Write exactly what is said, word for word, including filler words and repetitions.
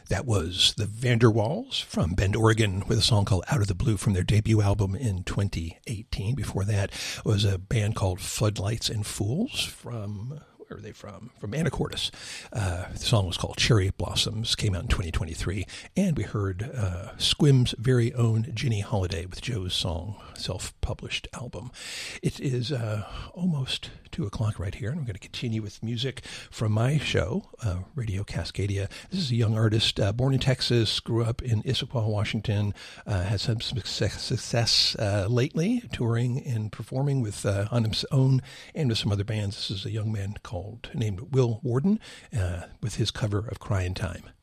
That was the Vanderwalls from Bend, Oregon, with a song called Out of the Blue from their debut album in twenty eighteen. Before that was a band called Floodlights and Fools from... Where are they from? From Anacortes. Uh, the song was called Cherry Blossoms, came out in twenty twenty-three. And we heard uh, Squim's very own Ginny Holiday with Joe's Song, self-published album. It is uh, almost two o'clock right here, and I'm going to continue with music from my show, uh, Radio Cascadia. This is a young artist uh, born in Texas, grew up in Issaquah, Washington, uh, has some success, success uh, lately, touring and performing with uh, on his own and with some other bands. This is a young man called named Will Warden uh, with his cover of Crying Time.